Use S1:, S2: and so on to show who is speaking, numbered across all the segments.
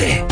S1: notte.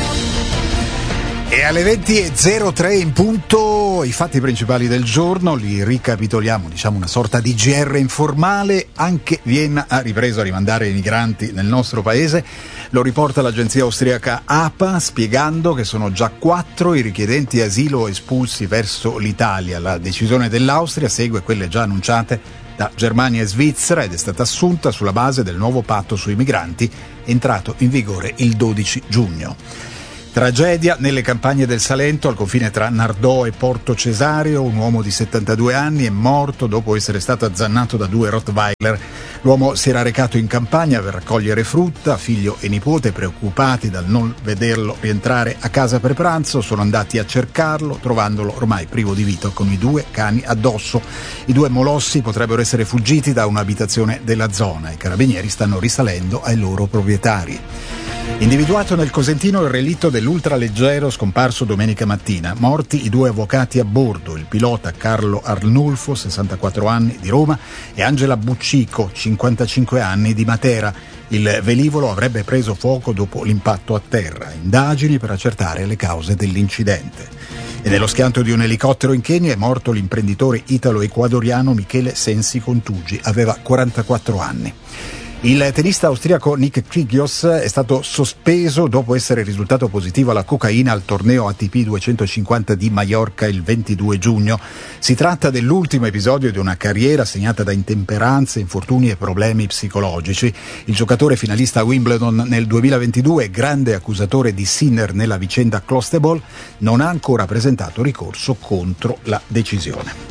S1: E alle 20.03 in punto i fatti principali del giorno li ricapitoliamo, diciamo una sorta di GR informale. Anche Vienna ha ripreso a rimandare i migranti nel nostro paese, lo riporta l'agenzia austriaca APA spiegando che sono già 4 i richiedenti asilo espulsi verso l'Italia. La decisione dell'Austria segue quelle già annunciate da Germania e Svizzera ed è stata assunta sulla base del nuovo patto sui migranti entrato in vigore il 12 giugno. Tragedia nelle campagne del Salento, al confine tra Nardò e Porto Cesario. Un uomo di 72 anni è morto dopo essere stato azzannato da 2 Rottweiler. L'uomo si era recato in campagna per raccogliere frutta. Figlio e nipote, preoccupati dal non vederlo rientrare a casa per pranzo, sono andati a cercarlo, trovandolo ormai privo di vita con i 2 cani addosso. I 2 molossi potrebbero essere fuggiti da un'abitazione della zona. I carabinieri stanno risalendo ai loro proprietari. Individuato nel Cosentino il relitto dell'ultraleggero scomparso domenica mattina. Morti i 2 avvocati a bordo, il pilota Carlo Arnulfo, 64 anni, di Roma, e Angela Buccico, 55 anni, di Matera. Il velivolo avrebbe preso fuoco dopo l'impatto a terra. Indagini per accertare le cause dell'incidente. E nello schianto di un elicottero in Kenya è morto l'imprenditore italo-ecuadoriano Michele Sensi Contugi, aveva 44 anni. Il tennista austriaco Nick Kyrgios è stato sospeso dopo essere risultato positivo alla cocaina al torneo ATP 250 di Maiorca il 22 giugno. Si tratta dell'ultimo episodio di una carriera segnata da intemperanze, infortuni e problemi psicologici. Il giocatore finalista a Wimbledon nel 2022, grande accusatore di Sinner nella vicenda Clostebol, non ha ancora presentato ricorso contro la decisione.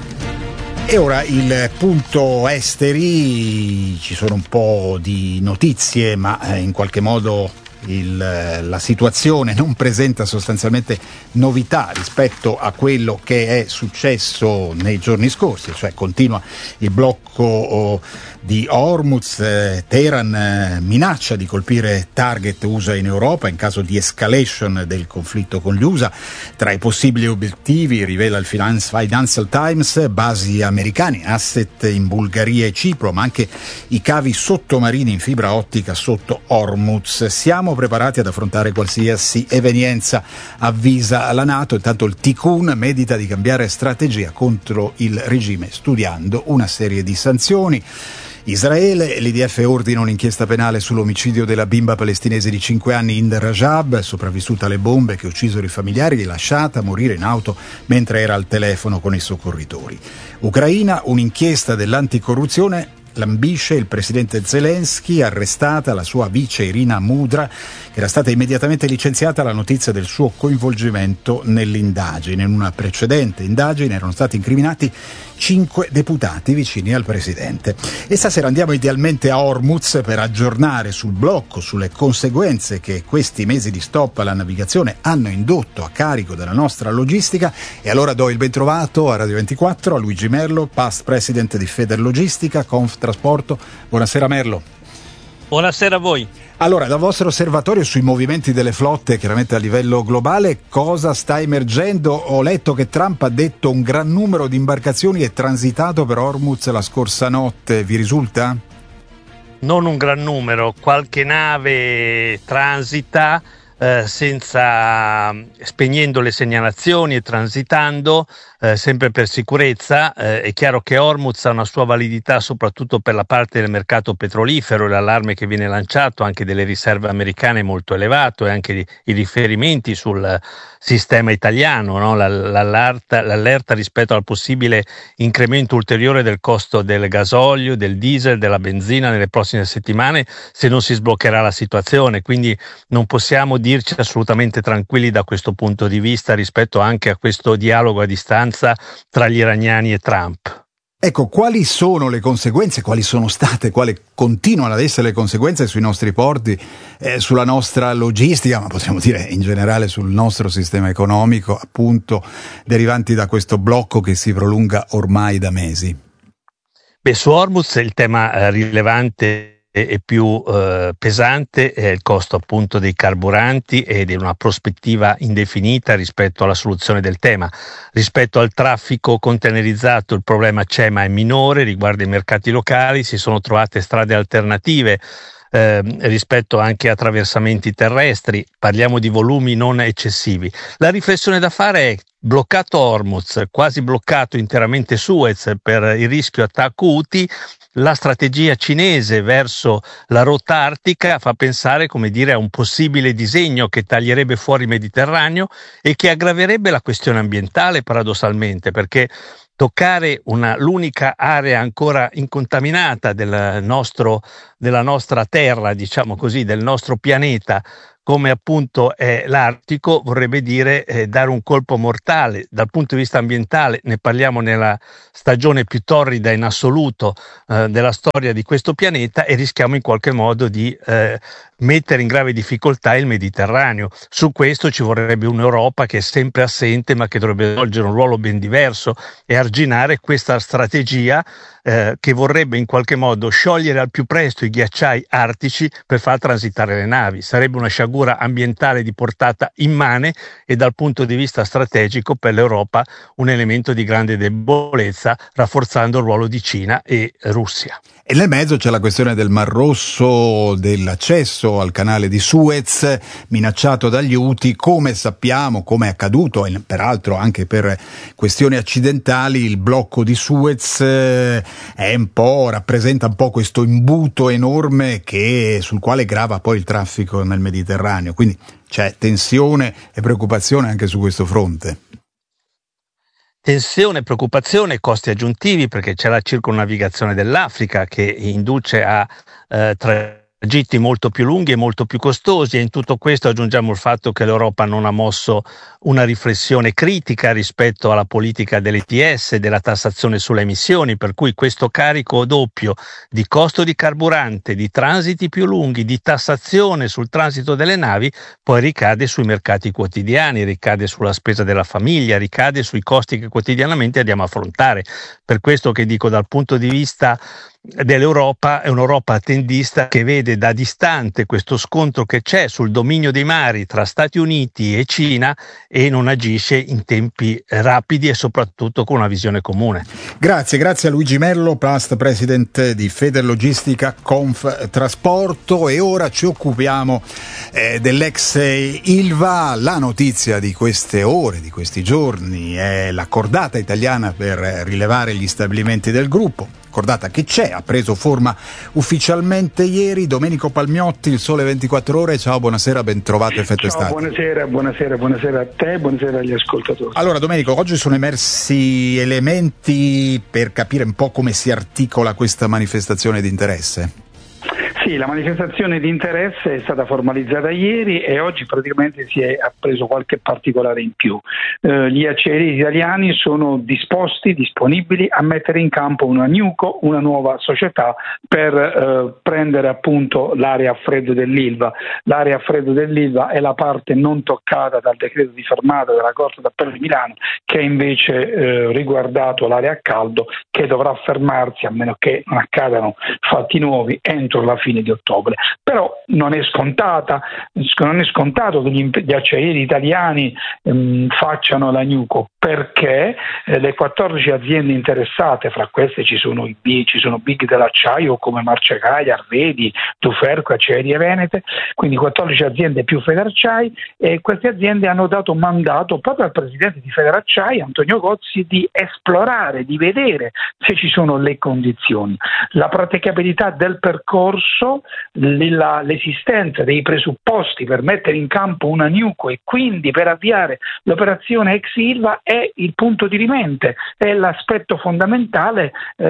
S1: E ora il punto esteri, ci sono un po' di notizie, ma in qualche modo la situazione non presenta sostanzialmente novità rispetto a quello che è successo nei giorni scorsi, cioè continua il blocco di Hormuz. Teheran minaccia di colpire target USA in Europa in caso di escalation del conflitto con gli USA. Tra i possibili obiettivi, rivela il Financial Times, basi americane, asset in Bulgaria e Cipro, ma anche i cavi sottomarini in fibra ottica sotto Hormuz. Siamo preparati ad affrontare qualsiasi evenienza, avvisa la NATO. Intanto il Tikkun medita di cambiare strategia contro il regime studiando una serie di sanzioni. Israele, l'IDF ordina un'inchiesta penale sull'omicidio della bimba palestinese di 5 anni Hind Rajab, sopravvissuta alle bombe che uccisero i familiari e lasciata morire in auto mentre era al telefono con i soccorritori. Ucraina, un'inchiesta dell'anticorruzione lambisce il presidente Zelensky, arrestata la sua vice Irina Mudra, che era stata immediatamente licenziata alla notizia del suo coinvolgimento nell'indagine. In una precedente indagine erano stati incriminati 5 deputati vicini al presidente. E stasera andiamo idealmente a Hormuz per aggiornare sul blocco, sulle conseguenze che questi mesi di stop alla navigazione hanno indotto a carico della nostra logistica. E allora do il bentrovato a Radio 24 a Luigi Merlo, past president di Federlogistica, Conftrasporto. Buonasera Merlo.
S2: Buonasera a voi.
S1: Allora, dal vostro osservatorio sui movimenti delle flotte, chiaramente a livello globale, cosa sta emergendo? Ho letto che Trump ha detto un gran numero di imbarcazioni è transitato per Hormuz la scorsa notte, vi risulta?
S2: Non un gran numero, qualche nave transita spegnendo le segnalazioni e transitando, sempre per sicurezza. È chiaro che Hormuz ha una sua validità soprattutto per la parte del mercato petrolifero, l'allarme che viene lanciato anche delle riserve americane è molto elevato, e anche i riferimenti sul sistema italiano, no? L'allerta rispetto al possibile incremento ulteriore del costo del gasolio, del diesel, della benzina nelle prossime settimane se non si sbloccherà la situazione. Quindi non possiamo dirci assolutamente tranquilli da questo punto di vista rispetto anche a questo dialogo a distanza tra gli iraniani e Trump.
S1: Ecco, quali sono le conseguenze, quali sono state, quali continuano ad essere le conseguenze sui nostri porti, sulla nostra logistica, ma possiamo dire in generale sul nostro sistema economico, appunto, derivanti da questo blocco che si prolunga ormai da mesi?
S2: Su Hormuz il tema rilevante e più pesante è il costo appunto dei carburanti ed è una prospettiva indefinita rispetto alla soluzione del tema. Rispetto al traffico containerizzato il problema c'è, ma è minore, riguarda i mercati locali. Si sono trovate strade alternative rispetto anche a attraversamenti terrestri, parliamo di volumi non eccessivi. La riflessione da fare è: bloccato Hormuz, quasi bloccato interamente Suez per il rischio attacco Houthi, la strategia cinese verso la rotta artica fa pensare, come dire, a un possibile disegno che taglierebbe fuori il Mediterraneo e che aggraverebbe la questione ambientale, paradossalmente, perché toccare l'unica area ancora incontaminata della nostra terra, diciamo così, del nostro pianeta, come appunto è l'Artico, vorrebbe dire dare un colpo mortale dal punto di vista ambientale. Ne parliamo nella stagione più torrida in assoluto della storia di questo pianeta, e rischiamo in qualche modo di mettere in grave difficoltà il Mediterraneo. Su questo ci vorrebbe un'Europa che è sempre assente, ma che dovrebbe svolgere un ruolo ben diverso e arginare questa strategia che vorrebbe in qualche modo sciogliere al più presto i ghiacciai artici per far transitare le navi. Sarebbe una sciagura ambientale di portata immane e dal punto di vista strategico per l'Europa un elemento di grande debolezza, rafforzando il ruolo di Cina e Russia.
S1: E nel mezzo c'è la questione del Mar Rosso, dell'accesso al canale di Suez minacciato dagli Houthi. Come sappiamo, come è accaduto, e peraltro anche per questioni accidentali, il blocco di Suez rappresenta un po' questo imbuto enorme sul quale grava poi il traffico nel Mediterraneo. Quindi c'è tensione e preoccupazione anche su questo fronte.
S2: Tensione, preoccupazione, costi aggiuntivi, perché c'è la circumnavigazione dell'Africa che induce a tragitti molto più lunghi e molto più costosi, e in tutto questo aggiungiamo il fatto che l'Europa non ha mosso una riflessione critica rispetto alla politica dell'ETS, della tassazione sulle emissioni, per cui questo carico doppio di costo di carburante, di transiti più lunghi, di tassazione sul transito delle navi poi ricade sui mercati quotidiani, ricade sulla spesa della famiglia, ricade sui costi che quotidianamente andiamo a affrontare. Per questo che dico, dal punto di vista dell'Europa, è un'Europa attendista che vede da distante questo scontro che c'è sul dominio dei mari tra Stati Uniti e Cina e non agisce in tempi rapidi e soprattutto con una visione comune.
S1: Grazie a Luigi Mello, past president di Federlogistica Conftrasporto, e ora ci occupiamo dell'ex Ilva. La notizia di queste ore, di questi giorni, è la cordata italiana per rilevare gli stabilimenti del gruppo. Cordata che c'è, ha preso forma ufficialmente ieri. Domenico Palmiotti, Il Sole 24 Ore, ciao, buonasera, ben trovato Effetto Estate.
S3: Buonasera a te, buonasera agli ascoltatori.
S1: Allora Domenico, oggi sono emersi elementi per capire un po' come si articola questa manifestazione di interesse.
S3: Sì, la manifestazione di interesse è stata formalizzata ieri e oggi praticamente si è appreso qualche particolare in più. Gli acciaieri italiani sono disponibili a mettere in campo una NewCo, una nuova società, per prendere appunto l'area a freddo dell'Ilva. L'area a freddo dell'Ilva è la parte non toccata dal decreto di fermata della Corte d'Appello di Milano, che ha invece riguardato l'area a caldo, che dovrà fermarsi, a meno che non accadano fatti nuovi, entro la fine di ottobre. Però non è scontato che gli acciaieri italiani facciano la NewCo, perché le 14 aziende interessate, fra queste ci sono big dell'acciaio come Marcegaglia, Arvedi, Duferco, Acciaierie Venete, quindi 14 aziende più Federacciai, e queste aziende hanno dato mandato proprio al presidente di Federacciai, Antonio Gozzi, di esplorare, di vedere se ci sono le condizioni, la praticabilità del percorso, l'esistenza dei presupposti per mettere in campo una NewCo e quindi per avviare l'operazione ex Ilva è il punto dirimente, è l'aspetto fondamentale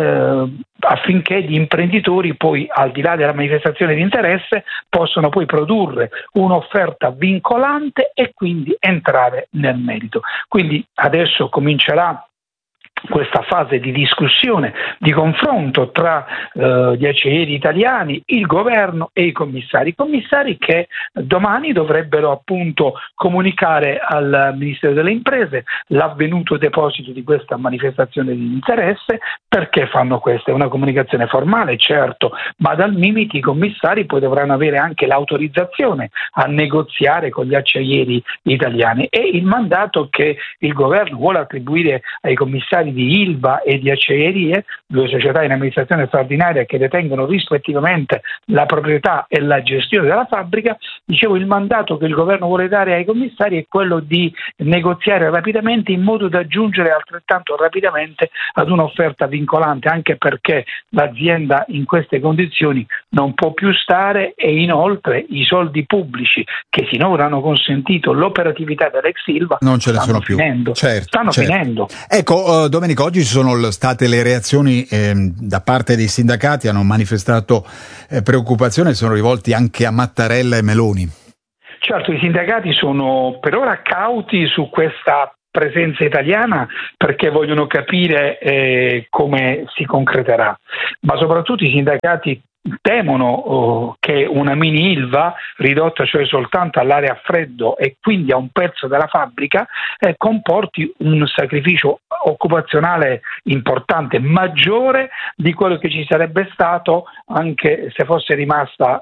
S3: affinché gli imprenditori poi, al di là della manifestazione di interesse, possano poi produrre un'offerta vincolante e quindi entrare nel merito. Quindi adesso comincerà questa fase di discussione, di confronto tra gli acciaieri italiani, il governo e i commissari che domani dovrebbero appunto comunicare al Ministero delle Imprese l'avvenuto deposito di questa manifestazione di interesse. Perché fanno questa? È una comunicazione formale, certo, ma dal Mimit i commissari poi dovranno avere anche l'autorizzazione a negoziare con gli acciaieri italiani, e il mandato che il governo vuole attribuire ai commissari di Ilva e di Acciaierie, due società in amministrazione straordinaria che detengono rispettivamente la proprietà e la gestione della fabbrica. Dicevo, il mandato che il governo vuole dare ai commissari è quello di negoziare rapidamente in modo da giungere altrettanto rapidamente ad un'offerta vincolante, anche perché l'azienda in queste condizioni non può più stare, e inoltre i soldi pubblici che sinora hanno consentito l'operatività dell'ex Ilva
S1: non ce ne sono più.
S3: Finendo.
S1: Certo.
S3: Finendo.
S1: Ecco, Domenico, oggi ci sono state le reazioni da parte dei sindacati, hanno manifestato preoccupazione, sono rivolti anche a Mattarella e Meloni.
S3: Certo, i sindacati sono per ora cauti su questa presenza italiana perché vogliono capire come si concreterà, ma soprattutto i sindacati temono che una mini Ilva, ridotta cioè soltanto all'area a freddo e quindi a un pezzo della fabbrica, comporti un sacrificio occupazionale importante, maggiore di quello che ci sarebbe stato anche se fosse rimasta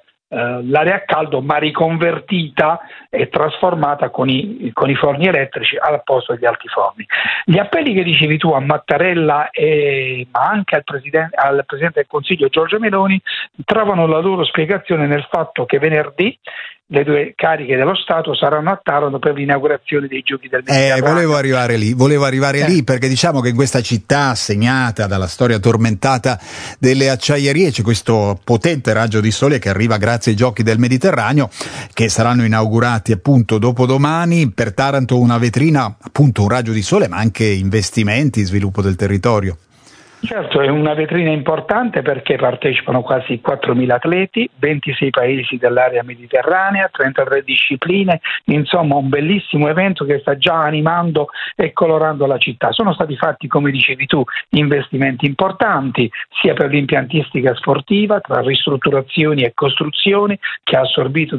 S3: l'area a caldo, ma riconvertita e trasformata con i forni elettrici al posto degli altiforni. Gli appelli che dicevi tu a Mattarella ma anche al Presidente del Consiglio Giorgia Meloni trovano la loro spiegazione nel fatto che venerdì le due cariche dello Stato saranno a Taranto per l'inaugurazione dei Giochi del Mediterraneo.
S1: Volevo arrivare lì perché diciamo che in questa città segnata dalla storia tormentata delle acciaierie c'è questo potente raggio di sole che arriva grazie ai Giochi del Mediterraneo, che saranno inaugurati appunto dopodomani. Per Taranto una vetrina, appunto un raggio di sole, ma anche investimenti, sviluppo del territorio.
S3: Certo, è una vetrina importante perché partecipano quasi 4.000 atleti, 26 paesi dell'area mediterranea, 33 discipline, insomma un bellissimo evento che sta già animando e colorando la città. Sono stati fatti, come dicevi tu, investimenti importanti sia per l'impiantistica sportiva, tra ristrutturazioni e costruzioni, che ha assorbito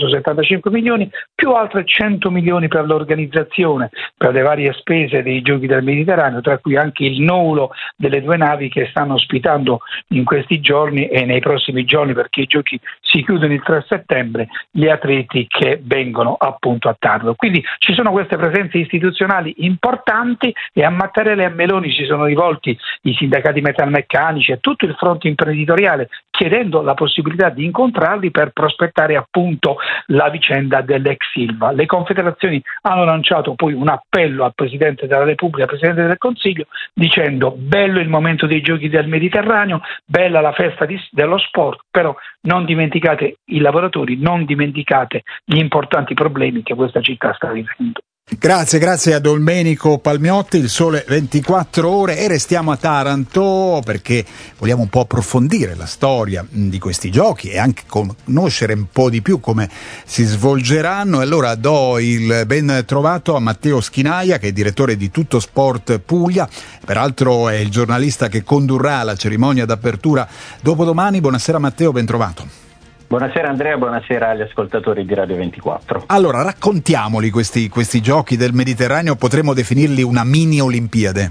S3: 275 milioni, più altre 100 milioni per l'organizzazione, per le varie spese dei Giochi del Mediterraneo, tra cui anche il nolo delle due navi che stanno ospitando in questi giorni e nei prossimi giorni, perché i giochi si chiudono il 3 settembre, gli atleti che vengono appunto a Taranto. Quindi ci sono queste presenze istituzionali importanti e a Mattarella e a Meloni si sono rivolti i sindacati metalmeccanici e tutto il fronte imprenditoriale, chiedendo la possibilità di incontrarli per prospettare appunto la vicenda dell'ex Ilva. Le confederazioni hanno lanciato poi un appello al Presidente della Repubblica, al Presidente del Consiglio, dicendo: bello il momento dei Giochi del Mediterraneo, bella la festa dello sport, però non dimenticate i lavoratori, non dimenticate gli importanti problemi che questa città sta vivendo.
S1: Grazie a Domenico Palmiotti, Il Sole 24 Ore, e restiamo a Taranto perché vogliamo un po' approfondire la storia di questi giochi e anche conoscere un po' di più come si svolgeranno. E allora do il ben trovato a Matteo Schinaia, che è direttore di Tutto Sport Puglia, peraltro è il giornalista che condurrà la cerimonia d'apertura dopodomani. Buonasera Matteo, ben trovato.
S4: Buonasera Andrea, buonasera agli ascoltatori di Radio 24.
S1: Allora, raccontiamoli questi giochi del Mediterraneo, potremmo definirli una mini Olimpiade.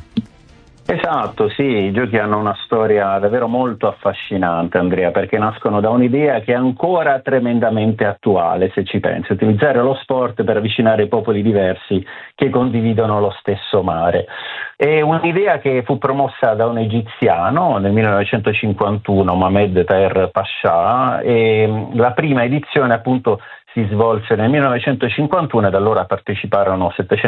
S4: Esatto, sì, i giochi hanno una storia davvero molto affascinante, Andrea, perché nascono da un'idea che è ancora tremendamente attuale, se ci pensi: utilizzare lo sport per avvicinare popoli diversi che condividono lo stesso mare. È un'idea che fu promossa da un egiziano nel 1951, Mohamed Taher Pasha, e la prima edizione appunto si svolse nel 1951 e da allora parteciparono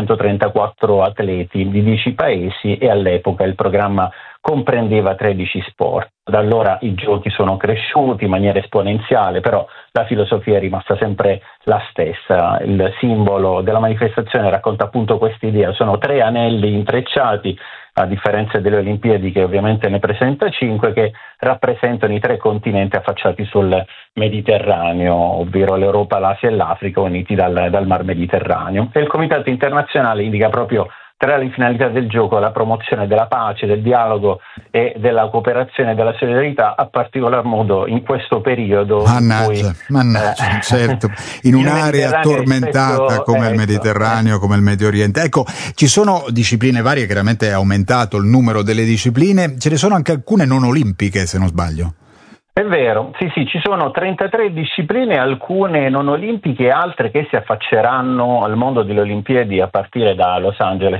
S4: 734 atleti di 10 paesi e all'epoca il programma comprendeva 13 sport. Da allora i giochi sono cresciuti in maniera esponenziale, però la filosofia è rimasta sempre la stessa. Il simbolo della manifestazione racconta appunto questa idea: sono 3 anelli intrecciati, a differenza delle Olimpiadi che ovviamente ne presenta 5, che rappresentano i 3 continenti affacciati sul Mediterraneo, ovvero l'Europa, l'Asia e l'Africa, uniti dal Mar Mediterraneo. E il Comitato internazionale indica proprio tra le finalità del gioco la promozione della pace, del dialogo e della cooperazione e della solidarietà, a particolar modo in questo periodo.
S1: Mannaggia, certo, in un'area tormentata come il Mediterraneo, come il Medio Oriente. Ecco, ci sono discipline varie, chiaramente è aumentato il numero delle discipline, ce ne sono anche alcune non olimpiche, se non sbaglio.
S4: È vero, sì, ci sono 33 discipline, alcune non olimpiche e altre che si affacceranno al mondo delle Olimpiadi a partire da Los Angeles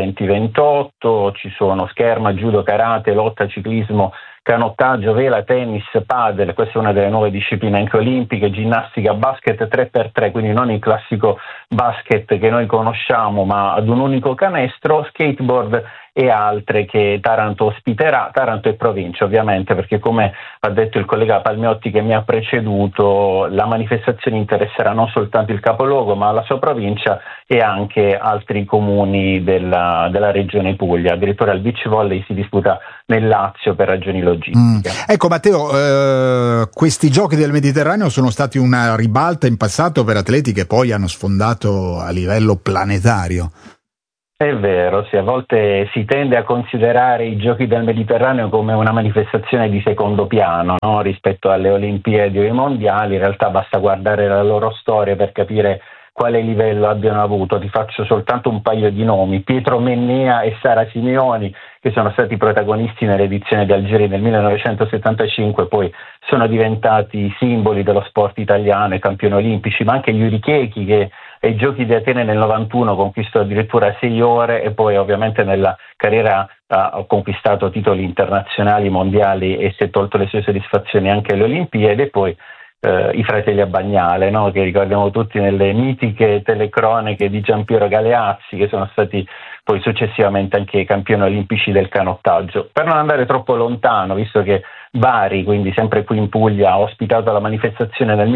S4: 2028. Ci sono scherma, judo, karate, lotta, ciclismo, canottaggio, vela, tennis, padel, questa è una delle nuove discipline anche olimpiche, ginnastica, basket 3x3, quindi non il classico basket che noi conosciamo ma ad un unico canestro, skateboard e altre che Taranto ospiterà, Taranto e provincia ovviamente, perché come ha detto il collega Palmiotti che mi ha preceduto, la manifestazione interesserà non soltanto il capoluogo ma la sua provincia e anche altri comuni della regione Puglia. Addirittura il beach volley si disputa nel Lazio per ragioni logistiche.
S1: Ecco Matteo, questi giochi del Mediterraneo sono stati una ribalta in passato per atleti che poi hanno sfondato a livello planetario.
S4: È vero, sì, a volte si tende a considerare i giochi del Mediterraneo come una manifestazione di secondo piano, no? Rispetto alle Olimpiadi o ai mondiali. In realtà basta guardare la loro storia per capire quale livello abbiano avuto. Ti faccio soltanto un paio di nomi: Pietro Mennea e Sara Simeoni, che sono stati protagonisti nell'edizione di Algeri nel 1975, poi sono diventati simboli dello sport italiano e campioni olimpici, ma anche Yuri Checchi, che ai Giochi di Atene nel 91 conquistò addirittura 6 ore e poi ovviamente nella carriera ha conquistato titoli internazionali, mondiali e si è tolto le sue soddisfazioni anche alle Olimpiadi. E poi i fratelli Abbagnale, no? Che ricordiamo tutti nelle mitiche telecronache di Giampiero Galeazzi, che sono stati poi successivamente anche campioni olimpici del canottaggio. Per non andare troppo lontano, visto che Bari, quindi sempre qui in Puglia, ha ospitato la manifestazione nel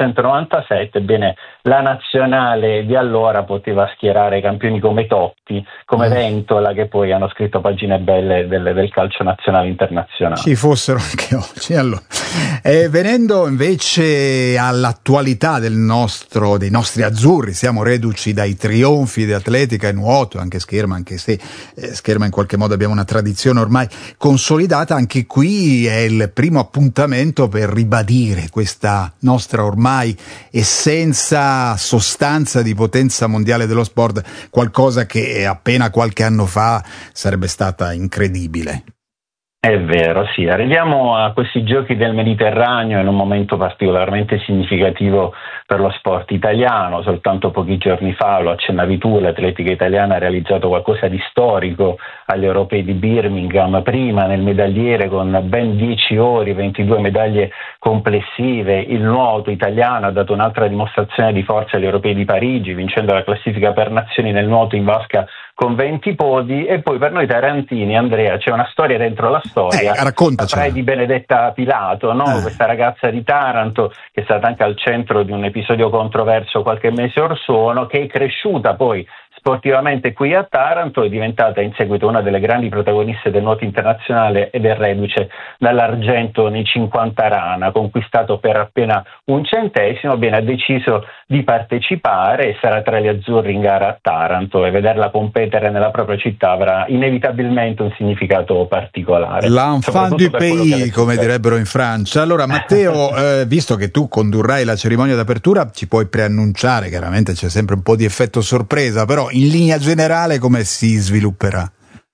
S4: 1997, ebbene la nazionale di allora poteva schierare campioni come Totti, come Ventola, che poi hanno scritto pagine belle del calcio nazionale internazionale.
S1: Ci fossero anche oggi. Allora, venendo invece all'attualità dei nostri azzurri, siamo reduci dai trionfi di atletica e nuoto, anche scherma, anche se scherma in qualche modo abbiamo una tradizione ormai consolidata. Anche qui è il primo appuntamento per ribadire questa nostra ormai essenza, sostanza di potenza mondiale dello sport, qualcosa che appena qualche anno fa sarebbe stata incredibile.
S4: È vero, sì. Arriviamo a questi giochi del Mediterraneo in un momento particolarmente significativo per lo sport italiano. Soltanto pochi giorni fa, lo accennavi tu, l'atletica italiana ha realizzato qualcosa di storico agli europei di Birmingham, prima nel medagliere con ben 10 ori, 22 medaglie complessive. Il nuoto italiano ha dato un'altra dimostrazione di forza agli europei di Parigi, vincendo la classifica per nazioni nel nuoto in vasca con 20 podi. E poi per noi tarantini, Andrea, c'è una storia dentro la storia.
S1: Raccontacela.
S4: Di Benedetta Pilato, no? Questa ragazza di Taranto che è stata anche al centro di un episodio controverso qualche mese or sono, che è cresciuta poi sportivamente qui a Taranto, è diventata in seguito una delle grandi protagoniste del nuoto internazionale ed è reduce dall'argento nei 50 rana, conquistato per appena un centesimo. Bene, ha deciso di partecipare e sarà tra gli azzurri in gara a Taranto, e vederla competere nella propria città avrà inevitabilmente un significato particolare.
S1: L'enfant du pays, come direbbero in Francia. Allora Matteo, visto che tu condurrai la cerimonia d'apertura, ci puoi preannunciare, chiaramente c'è sempre un po' di effetto sorpresa, però in linea generale come si svilupperà?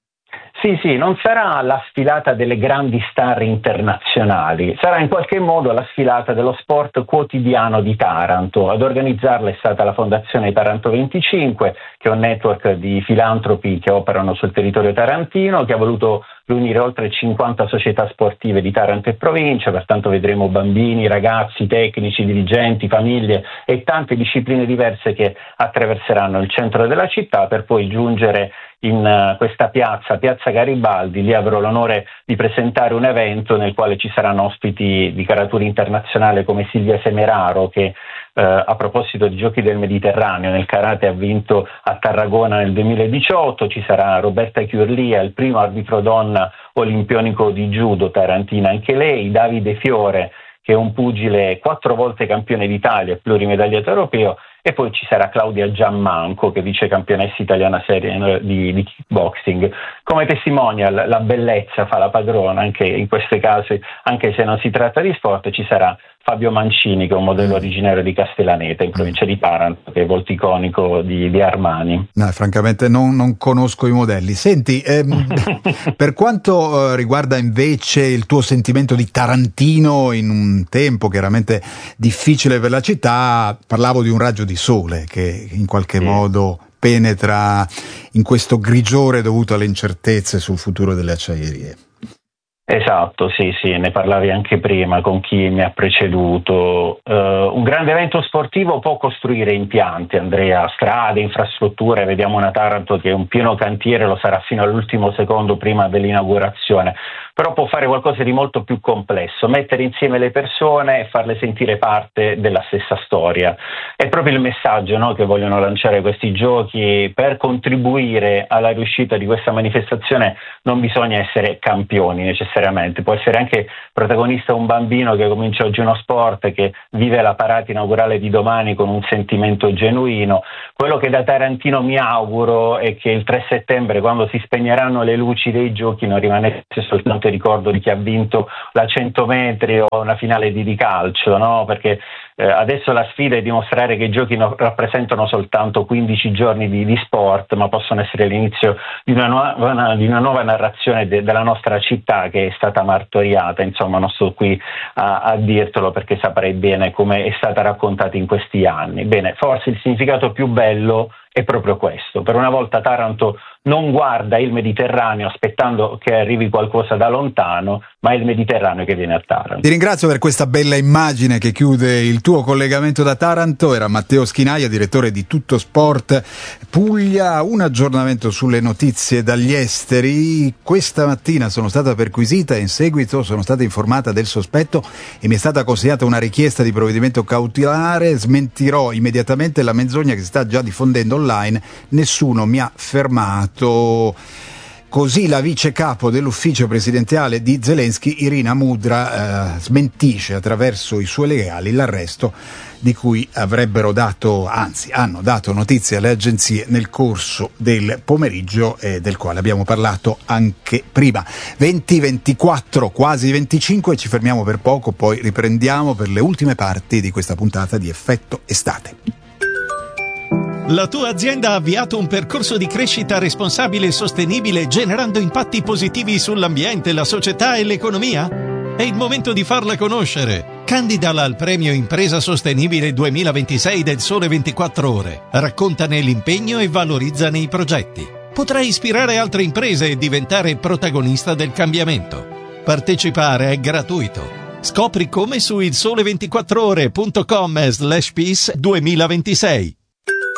S4: Sì, non sarà la sfilata delle grandi star internazionali, sarà in qualche modo la sfilata dello sport quotidiano di Taranto. Ad organizzarla è stata la Fondazione Taranto 25, che è un network di filantropi che operano sul territorio tarantino, che ha voluto riunire oltre 50 società sportive di Taranto e provincia. Pertanto vedremo bambini, ragazzi, tecnici, dirigenti, famiglie e tante discipline diverse che attraverseranno il centro della città per poi giungere in questa piazza Garibaldi. Lì avrò l'onore di presentare un evento nel quale ci saranno ospiti di caratura internazionale come Silvia Semeraro, che a proposito di Giochi del Mediterraneo nel karate ha vinto a Tarragona nel 2018. Ci sarà Roberta Chiurlia, il primo arbitro donna olimpionico di judo tarantina anche lei, Davide Fiore, che è un pugile 4 volte campione d'Italia e plurimedagliato europeo, e poi ci sarà Claudia Giammanco, che è vice campionessa italiana serie di kickboxing. Come testimonial la bellezza fa la padrona anche in queste case, anche se non si tratta di sport. Ci sarà Fabio Mancini, che è un modello originario di Castellaneta, in provincia di Taranto, che è volto iconico di Armani.
S1: No, francamente non conosco i modelli. Senti, per quanto riguarda invece il tuo sentimento di tarantino in un tempo chiaramente difficile per la città, parlavo di un raggio di sole che in qualche modo penetra in questo grigiore dovuto alle incertezze sul futuro delle acciaierie.
S4: Esatto, sì, ne parlavi anche prima con chi mi ha preceduto. Un grande evento sportivo può costruire impianti, Andrea, strade, infrastrutture. Vediamo una Taranto che è un pieno cantiere, lo sarà fino all'ultimo secondo prima dell'inaugurazione, però può fare qualcosa di molto più complesso, mettere insieme le persone e farle sentire parte della stessa storia. È proprio il messaggio, no, che vogliono lanciare questi giochi. Per contribuire alla riuscita di questa manifestazione non bisogna essere campioni necessariamente, può essere anche protagonista un bambino che comincia oggi uno sport, che vive la parata inaugurale di domani con un sentimento genuino. Quello che da tarantino mi auguro è che il 3 settembre, quando si spegneranno le luci dei giochi, non rimanesse soltanto il ricordo di chi ha vinto la 100 metri o una finale di calcio, no? Perché adesso la sfida è dimostrare che i giochi rappresentano soltanto 15 giorni di sport, ma possono essere l'inizio di una nuova narrazione della nostra città, che è stata martoriata. Insomma, non sto qui a dirtelo, perché saprei bene come è stata raccontata in questi anni. Bene, forse il significato più bello è proprio questo. Per una volta Taranto non guarda il Mediterraneo aspettando che arrivi qualcosa da lontano, ma è il Mediterraneo che viene a Taranto.
S1: Ti ringrazio per questa bella immagine che chiude il tuo collegamento da Taranto. Era Matteo Schinaia, direttore di Tutto Sport Puglia. Un aggiornamento sulle notizie dagli esteri. Questa mattina sono stata perquisita e in seguito sono stata informata del sospetto e mi è stata consegnata una richiesta di provvedimento cautelare. Smentirò immediatamente la menzogna che si sta già diffondendo online. Nessuno mi ha fermato. Così la vice capo dell'ufficio presidenziale di Zelensky, Irina Mudra, smentisce attraverso i suoi legali l'arresto di cui hanno dato notizie alle agenzie nel corso del pomeriggio, del quale abbiamo parlato anche prima. 20:24, quasi 25, ci fermiamo per poco, poi riprendiamo per le ultime parti di questa puntata di Effetto Estate.
S5: La tua azienda ha avviato un percorso di crescita responsabile e sostenibile, generando impatti positivi sull'ambiente, la società e l'economia? È il momento di farla conoscere. Candidala al premio Impresa Sostenibile 2026 del Sole 24 Ore. Raccontane l'impegno e valorizzane i progetti. Potrai ispirare altre imprese e diventare protagonista del cambiamento. Partecipare è gratuito. Scopri come su ilsole24ore.com/peace 2026.